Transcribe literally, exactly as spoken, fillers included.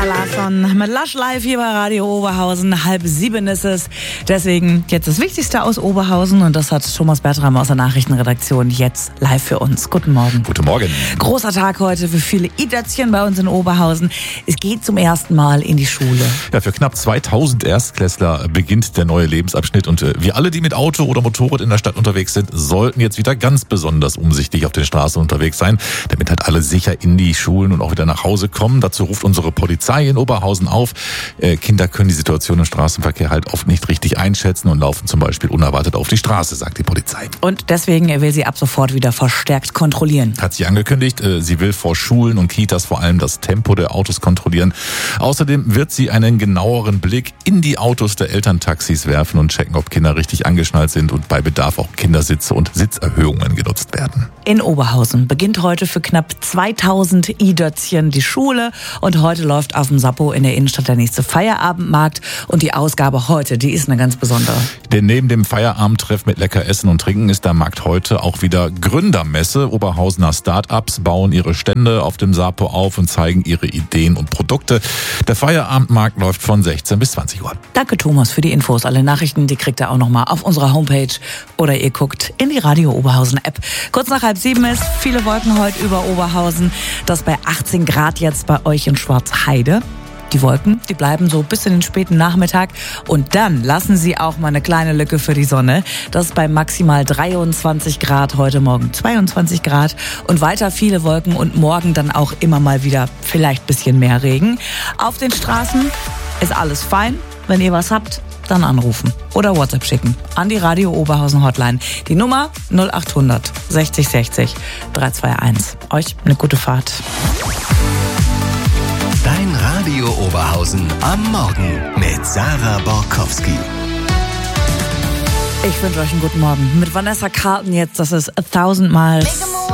Larsson mit Lush Live hier bei Radio Oberhausen. Halb sieben ist es. Deswegen jetzt das Wichtigste aus Oberhausen. Und das hat Thomas Bertram aus der Nachrichtenredaktion jetzt live für uns. Guten Morgen. Guten Morgen. Großer Tag heute für viele Idätzchen bei uns in Oberhausen. Es geht zum ersten Mal in die Schule. Ja, für knapp zweitausend Erstklässler beginnt der neue Lebensabschnitt. Und wir alle, die mit Auto oder Motorrad in der Stadt unterwegs sind, sollten jetzt wieder ganz besonders umsichtig auf den Straßen unterwegs sein, damit halt alle sicher in die Schulen und auch wieder nach Hause kommen. Dazu ruft unsere Polizei in Oberhausen auf. Äh, Kinder können die Situation im Straßenverkehr halt oft nicht richtig einschätzen und laufen zum Beispiel unerwartet auf die Straße, sagt die Polizei. Und deswegen will sie ab sofort wieder verstärkt kontrollieren. Hat sie angekündigt. Äh, sie will vor Schulen und Kitas vor allem das Tempo der Autos kontrollieren. Außerdem wird sie einen genaueren Blick in die Autos der Elterntaxis werfen und checken, ob Kinder richtig angeschnallt sind und bei Bedarf auch Kindersitze und Sitzerhöhungen genutzt werden. In Oberhausen beginnt heute für knapp zweitausend Idötzchen die Schule und heute läuft auf dem Sappo in der Innenstadt der nächste Feierabendmarkt und die Ausgabe heute, die ist eine ganz besondere. Denn neben dem Feierabendtreff mit lecker Essen und Trinken ist der Markt heute auch wieder Gründermesse. Oberhausener Start-ups bauen ihre Stände auf dem Sappo auf und zeigen ihre Ideen und Produkte. Der Feierabendmarkt läuft von sechzehn bis zwanzig Uhr. Danke Thomas für die Infos. Alle Nachrichten, die kriegt ihr auch nochmal auf unserer Homepage oder ihr guckt in die Radio Oberhausen App. Kurz nach halb sieben ist viele Wolken heute über Oberhausen. Das bei achtzehn Grad jetzt bei euch in Schwarzheide. Die Wolken, die bleiben so bis in den späten Nachmittag und dann lassen sie auch mal eine kleine Lücke für die Sonne. Das ist bei maximal dreiundzwanzig Grad, heute Morgen zweiundzwanzig Grad und weiter viele Wolken und morgen dann auch immer mal wieder vielleicht ein bisschen mehr Regen. Auf den Straßen ist alles fein. Wenn ihr was habt, dann anrufen oder WhatsApp schicken an die Radio Oberhausen Hotline. Die Nummer null acht hundert sechzig sechzig drei zwei eins. Euch eine gute Fahrt. Dein Radio Oberhausen am Morgen mit Sarah Borkowski. Ich wünsche euch einen guten Morgen. Mit Vanessa Carlton jetzt, das ist A Thousand Miles.